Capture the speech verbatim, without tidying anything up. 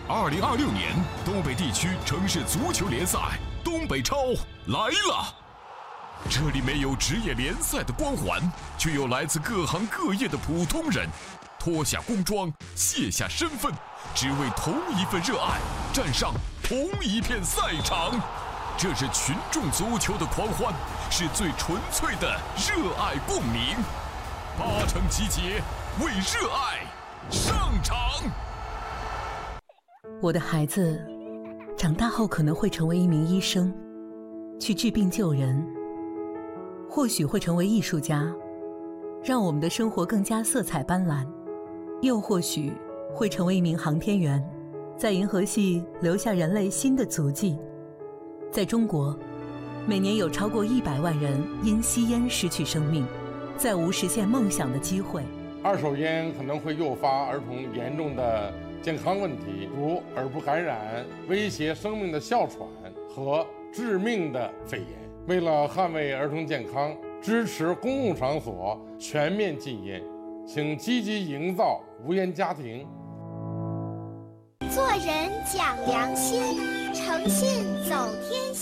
二零二六年东北地区城市足球联赛东北超来了。这里没有职业联赛的光环，却有来自各行各业的普通人，脱下工装，卸下身份，只为同一份热爱，站上同一片赛场。这是群众足球的狂欢，是最纯粹的热爱共鸣。八成集结，为热爱上场。 我的孩子长大后可能会成为一名医生，去治病救人，或许会成为艺术家，让我们的生活更加色彩斑斓，又或许会成为一名航天员，在银河系留下人类新的足迹。在中国，每年有超过一百万人因吸烟失去生命，再无实现梦想的机会。 二手烟可能会诱发儿童严重的健康问题，如耳部感染、威胁生命的哮喘和致命的肺炎。为了捍卫儿童健康，支持公共场所全面禁烟，请积极营造无烟家庭。 做人讲良心，诚信走天下。